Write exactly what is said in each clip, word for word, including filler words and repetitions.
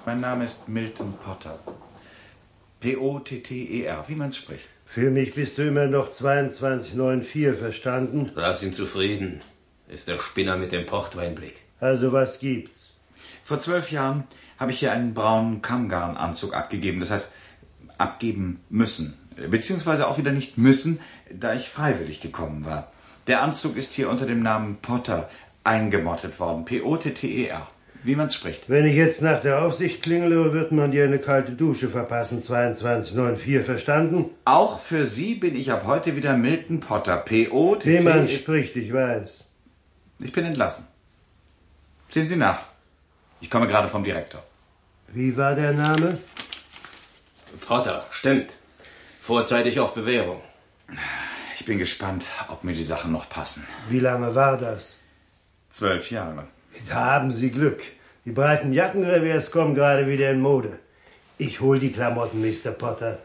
Mein Name ist Milton Potter. P O T T E R, wie man es spricht. Für mich bist du immer noch zweiundzwanzig neun vier, verstanden? Lass ihn zufrieden. Ist der Spinner mit dem Portweinblick. Also was gibt's? Vor zwölf Jahren habe ich hier einen braunen Kammgarnanzug abgegeben. Das heißt, abgeben müssen. Beziehungsweise auch wieder nicht müssen, da ich freiwillig gekommen war. Der Anzug ist hier unter dem Namen Potter eingemottet worden. P O T T E R, wie man es spricht. Wenn ich jetzt nach der Aufsicht klingele, wird man dir eine kalte Dusche verpassen. zweiundzwanzig neun vier, verstanden? Auch für Sie bin ich ab heute wieder Milton Potter. P O T T E R. Wie man spricht, ich weiß. Ich bin entlassen. Sehen Sie nach. Ich komme gerade vom Direktor. Wie war der Name? Potter, stimmt. Vorzeitig auf Bewährung. Ich bin gespannt, ob mir die Sachen noch passen. Wie lange war das? Zwölf Jahre. Da haben Sie Glück. Die breiten Jackenrevers kommen gerade wieder in Mode. Ich hol die Klamotten, Mister Potter.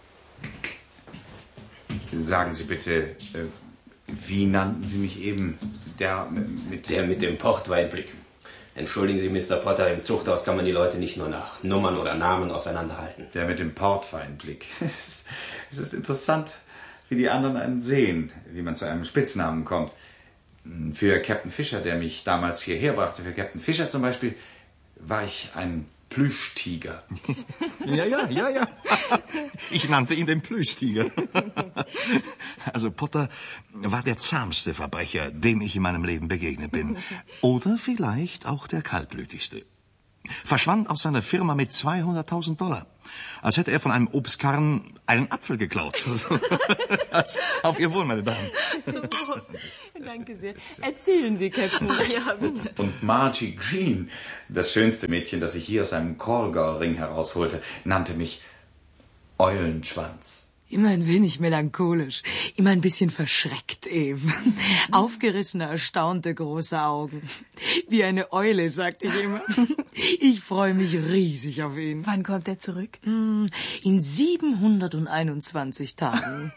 Sagen Sie bitte, äh, wie nannten Sie mich eben? Der mit... Der mit dem Portweinblick. Entschuldigen Sie, Mister Potter, im Zuchthaus kann man die Leute nicht nur nach Nummern oder Namen auseinanderhalten. Der mit dem Portweinblick. Es ist, es ist interessant, wie die anderen einen sehen, wie man zu einem Spitznamen kommt. Für Captain Fischer, der mich damals hierher brachte, für Captain Fischer zum Beispiel, war ich ein Plüschtiger. Ja, ja, ja, ja. Ich nannte ihn den Plüschtiger. Also Potter war der zahmste Verbrecher, dem ich in meinem Leben begegnet bin. Oder vielleicht auch der kaltblütigste. Verschwand aus seiner Firma mit zweihunderttausend Dollar. Als hätte er von einem Obstkarren einen Apfel geklaut. Auf Ihr Wohl, meine Damen. Zum Wohl. Danke sehr. Erzählen Sie, Captain. Ja, bitte. Und Margie Green, das schönste Mädchen, das ich hier aus einem Callgirl-Ring herausholte, nannte mich Eulenschwanz. Immer ein wenig melancholisch, immer ein bisschen verschreckt eben. Aufgerissene, erstaunte große Augen. Wie eine Eule, sagte ich immer. Ich freue mich riesig auf ihn. Wann kommt er zurück? In siebenhunderteinundzwanzig Tagen.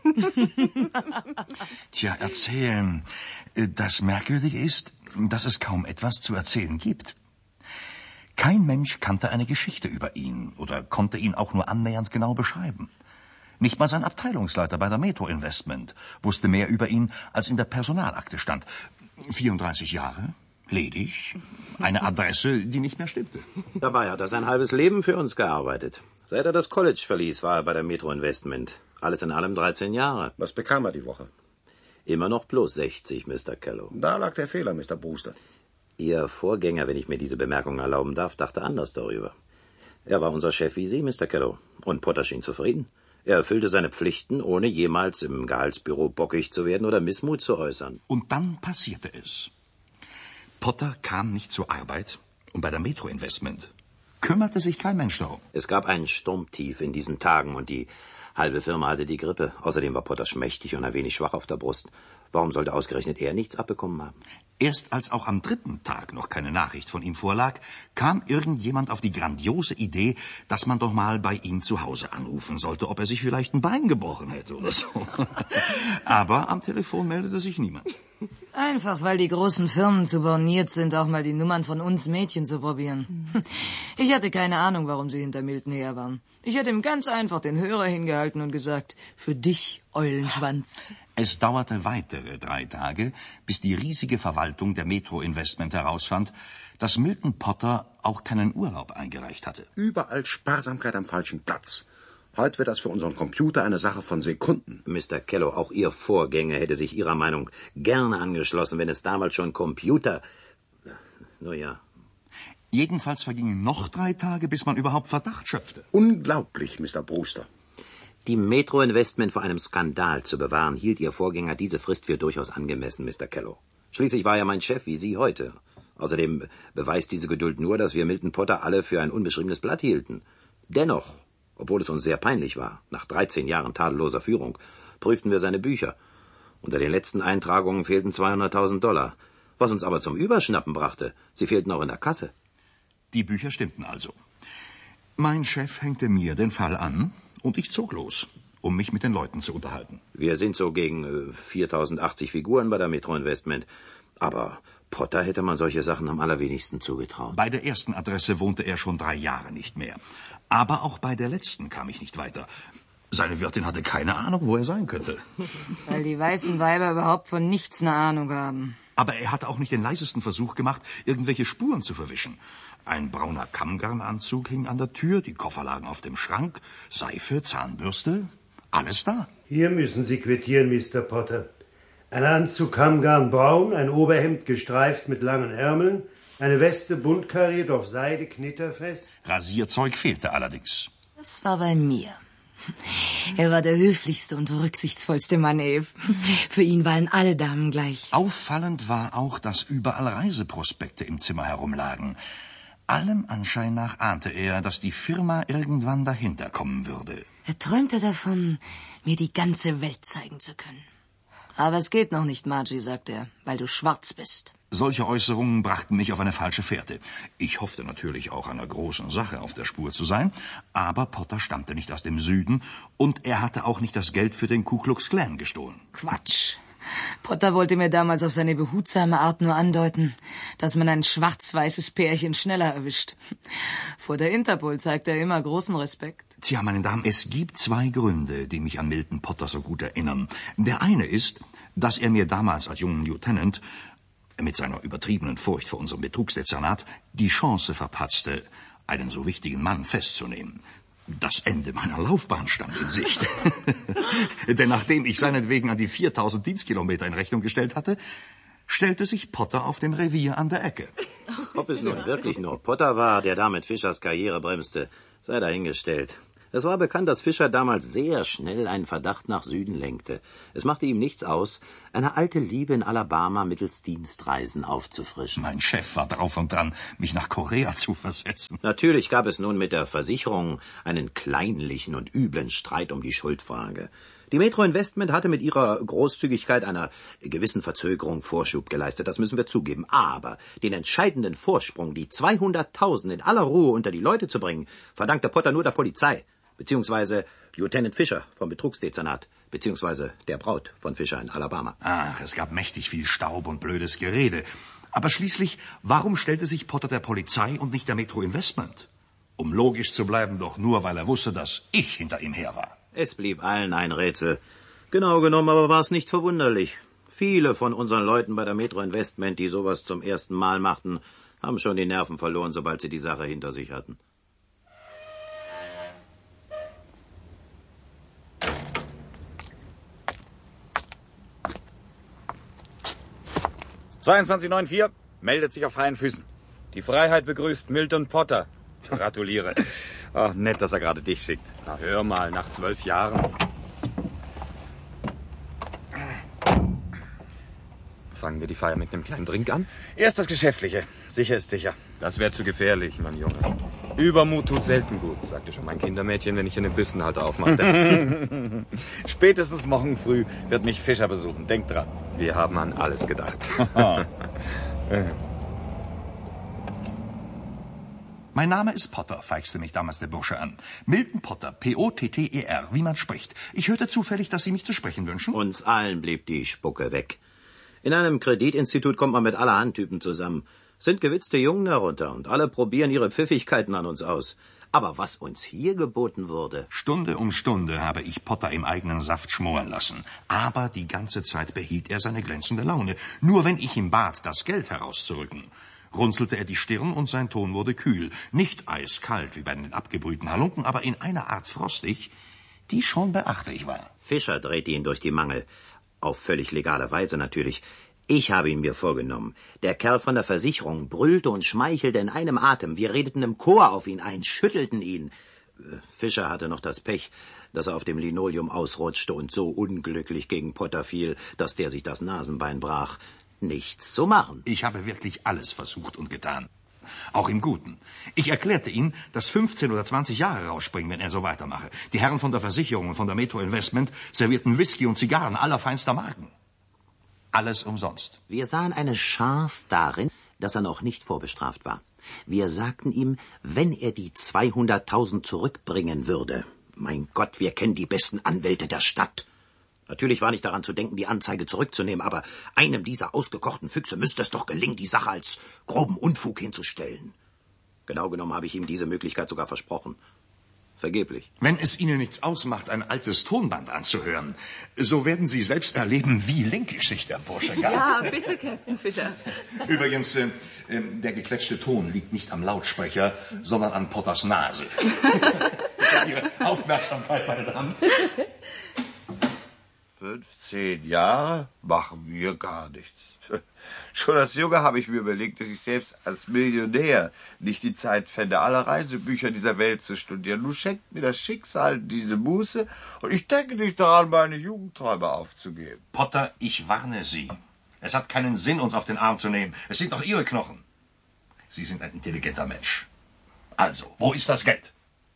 Tja, erzählen. Das Merkwürdige ist, dass es kaum etwas zu erzählen gibt. Kein Mensch kannte eine Geschichte über ihn oder konnte ihn auch nur annähernd genau beschreiben. Nicht mal sein Abteilungsleiter bei der Metro Investment wusste mehr über ihn, als in der Personalakte stand. vierunddreißig Jahre, ledig, eine Adresse, die nicht mehr stimmte. Dabei hat er sein halbes Leben für uns gearbeitet. Seit er das College verließ, war er bei der Metro Investment. Alles in allem dreizehn Jahre. Was bekam er die Woche? Immer noch plus sechzig, Mister Kello. Da lag der Fehler, Mister Brewster. Ihr Vorgänger, wenn ich mir diese Bemerkung erlauben darf, dachte anders darüber. Er war unser Chef wie Sie, Mister Kello. Und Potter schien zufrieden. Er erfüllte seine Pflichten, ohne jemals im Gehaltsbüro bockig zu werden oder Missmut zu äußern. Und dann passierte es. Potter kam nicht zur Arbeit und bei der Metro Investment kümmerte sich kein Mensch darum. Es gab ein Sturmtief in diesen Tagen und die halbe Firma hatte die Grippe. Außerdem war Potter schmächtig und ein wenig schwach auf der Brust. Warum sollte ausgerechnet er nichts abbekommen haben? Erst als auch am dritten Tag noch keine Nachricht von ihm vorlag, kam irgendjemand auf die grandiose Idee, dass man doch mal bei ihm zu Hause anrufen sollte, ob er sich vielleicht ein Bein gebrochen hätte oder so. Aber am Telefon meldete sich niemand. Einfach, weil die großen Firmen zu borniert sind, auch mal die Nummern von uns Mädchen zu probieren. Ich hatte keine Ahnung, warum sie hinter Milton her waren. Ich hätte ihm ganz einfach den Hörer hingehalten und gesagt, für dich, Eulenschwanz. Es dauerte weitere drei Tage, bis die riesige Verwaltung der Metro Investment herausfand, dass Milton Potter auch keinen Urlaub eingereicht hatte. Überall Sparsamkeit am falschen Platz. Heute wird das für unseren Computer eine Sache von Sekunden. Mister Kello, auch Ihr Vorgänger hätte sich Ihrer Meinung gerne angeschlossen, wenn es damals schon Computer... Nur ja. Jedenfalls vergingen noch drei Tage, bis man überhaupt Verdacht schöpfte. Unglaublich, Mister Brewster. Die Metro Investment vor einem Skandal zu bewahren, hielt Ihr Vorgänger diese Frist für durchaus angemessen, Mister Kello. Schließlich war er mein Chef, wie Sie heute. Außerdem beweist diese Geduld nur, dass wir Milton Potter alle für ein unbeschriebenes Blatt hielten. Dennoch, obwohl es uns sehr peinlich war, nach dreizehn Jahren tadelloser Führung, prüften wir seine Bücher. Unter den letzten Eintragungen fehlten zweihunderttausend Dollar. Was uns aber zum Überschnappen brachte, sie fehlten auch in der Kasse. Die Bücher stimmten also. Mein Chef hängte mir den Fall an und ich zog los, um mich mit den Leuten zu unterhalten. Wir sind so gegen äh, viertausendachtzig Figuren bei der Metro Investment. Aber Potter hätte man solche Sachen am allerwenigsten zugetraut. Bei der ersten Adresse wohnte er schon drei Jahre nicht mehr. Aber auch bei der letzten kam ich nicht weiter. Seine Wirtin hatte keine Ahnung, wo er sein könnte. Weil die weißen Weiber überhaupt von nichts eine Ahnung haben. Aber er hatte auch nicht den leisesten Versuch gemacht, irgendwelche Spuren zu verwischen. Ein brauner Kammgarnanzug hing an der Tür, die Koffer lagen auf dem Schrank, Seife, Zahnbürste, alles da. Hier müssen Sie quittieren, Mister Potter. Ein Anzug Kammgarn braun, ein Oberhemd gestreift mit langen Ärmeln, eine Weste bunt kariert auf Seide knitterfest. Rasierzeug fehlte allerdings. Das war bei mir. Er war der höflichste und rücksichtsvollste Mann, Eve. Für ihn waren alle Damen gleich. Auffallend war auch, dass überall Reiseprospekte im Zimmer herumlagen. Allem Anschein nach ahnte er, dass die Firma irgendwann dahinter kommen würde. Er träumte davon, mir die ganze Welt zeigen zu können. Aber es geht noch nicht, Margie, sagt er, weil du schwarz bist. Solche Äußerungen brachten mich auf eine falsche Fährte. Ich hoffte natürlich auch einer großen Sache auf der Spur zu sein, aber Potter stammte nicht aus dem Süden und er hatte auch nicht das Geld für den Ku Klux Klan gestohlen. Quatsch. Potter wollte mir damals auf seine behutsame Art nur andeuten, dass man ein schwarz-weißes Pärchen schneller erwischt. Vor der Interpol zeigt er immer großen Respekt. Tja, meine Damen, es gibt zwei Gründe, die mich an Milton Potter so gut erinnern. Der eine ist, dass er mir damals als jungen Lieutenant mit seiner übertriebenen Furcht vor unserem Betrugsdezernat die Chance verpatzte, einen so wichtigen Mann festzunehmen. Das Ende meiner Laufbahn stand in Sicht. Denn nachdem ich seinetwegen an die viertausend Dienstkilometer in Rechnung gestellt hatte, stellte sich Potter auf dem Revier an der Ecke. Ob es nun wirklich nur Potter war, der damit Fischers Karriere bremste, sei dahingestellt. Es war bekannt, dass Fischer damals sehr schnell einen Verdacht nach Süden lenkte. Es machte ihm nichts aus, eine alte Liebe in Alabama mittels Dienstreisen aufzufrischen. Mein Chef war drauf und dran, mich nach Korea zu versetzen. Natürlich gab es nun mit der Versicherung einen kleinlichen und üblen Streit um die Schuldfrage. Die Metro Investment hatte mit ihrer Großzügigkeit einer gewissen Verzögerung Vorschub geleistet, das müssen wir zugeben. Aber den entscheidenden Vorsprung, die zweihunderttausend in aller Ruhe unter die Leute zu bringen, verdankte Potter nur der Polizei, beziehungsweise Lieutenant Fisher vom Betrugsdezernat, beziehungsweise der Braut von Fisher in Alabama. Ach, es gab mächtig viel Staub und blödes Gerede. Aber schließlich, warum stellte sich Potter der Polizei und nicht der Metro Investment? Um logisch zu bleiben, doch nur, weil er wusste, dass ich hinter ihm her war. Es blieb allen ein Rätsel. Genau genommen aber war es nicht verwunderlich. Viele von unseren Leuten bei der Metro Investment, die sowas zum ersten Mal machten, haben schon die Nerven verloren, sobald sie die Sache hinter sich hatten. zweiundzwanzig neun vier meldet sich auf freien Füßen. Die Freiheit begrüßt Milton Potter. Gratuliere. Ach, nett, dass er gerade dich schickt. Na, hör mal, nach zwölf Jahren. Fangen wir die Feier mit einem kleinen Drink an? Erst das Geschäftliche. Sicher ist sicher. Das wäre zu gefährlich, mein Junge. Übermut tut selten gut, sagte schon mein Kindermädchen, wenn ich einen Büstenhalter aufmachte. Spätestens morgen früh wird mich Fischer besuchen. Denk dran. Wir haben an alles gedacht. Mein Name ist Potter, feixte mich damals der Bursche an. Milton Potter, P O T T E R, wie man spricht. Ich hörte zufällig, dass Sie mich zu sprechen wünschen. Uns allen blieb die Spucke weg. In einem Kreditinstitut kommt man mit allerhand Typen zusammen. Sind gewitzte Jungen darunter und alle probieren ihre Pfiffigkeiten an uns aus. Aber was uns hier geboten wurde... Stunde um Stunde habe ich Potter im eigenen Saft schmoren lassen. Aber die ganze Zeit behielt er seine glänzende Laune. Nur wenn ich ihm bat, das Geld herauszurücken, runzelte er die Stirn und sein Ton wurde kühl. Nicht eiskalt wie bei den abgebrühten Halunken, aber in einer Art frostig, die schon beachtlich war. Fischer drehte ihn durch die Mangel. Auf völlig legale Weise natürlich. Ich habe ihn mir vorgenommen. Der Kerl von der Versicherung brüllte und schmeichelte in einem Atem. Wir redeten im Chor auf ihn ein, schüttelten ihn. Fischer hatte noch das Pech, dass er auf dem Linoleum ausrutschte und so unglücklich gegen Potter fiel, dass der sich das Nasenbein brach. Nichts zu machen. Ich habe wirklich alles versucht und getan. Auch im Guten. Ich erklärte ihm, dass fünfzehn oder zwanzig Jahre rausspringen, wenn er so weitermache. Die Herren von der Versicherung und von der Metro Investment servierten Whisky und Zigarren allerfeinster Marken. Alles umsonst. Wir sahen eine Chance darin, dass er noch nicht vorbestraft war. Wir sagten ihm, wenn er die zweihunderttausend zurückbringen würde. Mein Gott, wir kennen die besten Anwälte der Stadt. Natürlich war nicht daran zu denken, die Anzeige zurückzunehmen, aber einem dieser ausgekochten Füchse müsste es doch gelingen, die Sache als groben Unfug hinzustellen. Genau genommen habe ich ihm diese Möglichkeit sogar versprochen. Vergeblich. Wenn es Ihnen nichts ausmacht, ein altes Tonband anzuhören, so werden Sie selbst erleben, wie linkisch sich der Bursche gab. Ja, bitte, Captain Fischer. Übrigens, äh, äh, der gequetschte Ton liegt nicht am Lautsprecher, sondern an Potters Nase. Ihre Aufmerksamkeit, meine Damen. fünfzehn Jahre machen mir gar nichts. Schon als Junge habe ich mir überlegt, dass ich selbst als Millionär nicht die Zeit fände, alle Reisebücher dieser Welt zu studieren. Nun schenkt mir das Schicksal diese Muße und ich denke nicht daran, meine Jugendträume aufzugeben. Potter, ich warne Sie. Es hat keinen Sinn, uns auf den Arm zu nehmen. Es sind doch Ihre Knochen. Sie sind ein intelligenter Mensch. Also, wo ist das Geld?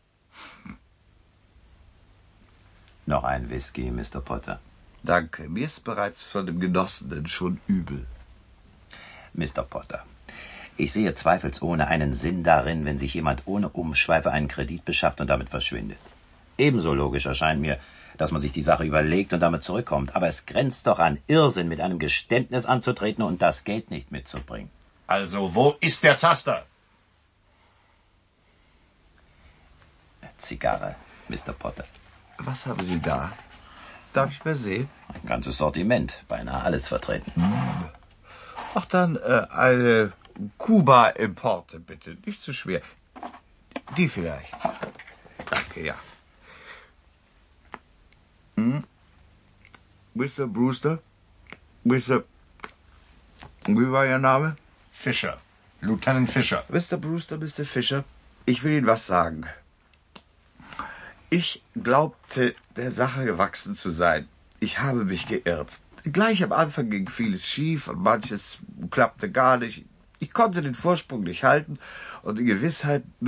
Noch ein Whisky, Mister Potter. Danke, mir ist bereits von dem Genossenen schon übel. Mister Potter, ich sehe zweifelsohne einen Sinn darin, wenn sich jemand ohne Umschweife einen Kredit beschafft und damit verschwindet. Ebenso logisch erscheint mir, dass man sich die Sache überlegt und damit zurückkommt. Aber es grenzt doch an Irrsinn, mit einem Geständnis anzutreten und das Geld nicht mitzubringen. Also, wo ist der Zaster? Zigarre, Mister Potter. Was haben Sie da? Darf ich mal sehen? Ein ganzes Sortiment, beinahe alles vertreten. Hm. Ach, dann äh, eine Kuba-Importe, bitte. Nicht zu schwer. Die vielleicht. Danke, ja. Hm? Mister Brewster? Mister Wie war Ihr Name? Fischer. Lieutenant Fischer. Mister Brewster, Mister Fischer, ich will Ihnen was sagen. Ich glaubte, der Sache gewachsen zu sein. Ich habe mich geirrt. Gleich am Anfang ging vieles schief und manches klappte gar nicht. Ich konnte den Vorsprung nicht halten und die Gewissheit,